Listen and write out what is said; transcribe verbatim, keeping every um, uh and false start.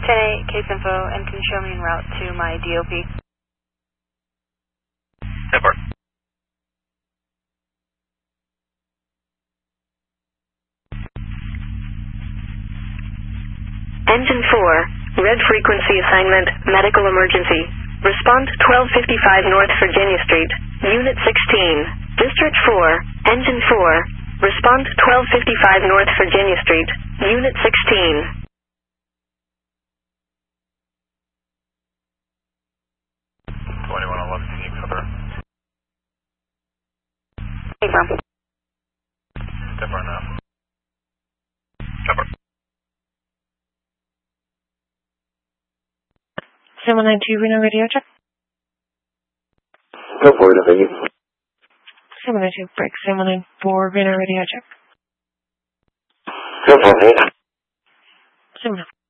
ten eight, case info, and can you show me en route to my D O P? ten four. Engine four, red frequency assignment, medical emergency. Respond twelve fifty-five North Virginia Street, Unit sixteen. District four, Engine four. Respond twelve fifty-five North Virginia Street, Unit sixteen. twenty-one eleven, you need cover. Hey, bro. ten four now. Cover. seven nine two, Reno radio check. Go for it, thank you. seven nine two, break, seven nine four, Reno radio check. Go for it. seven nine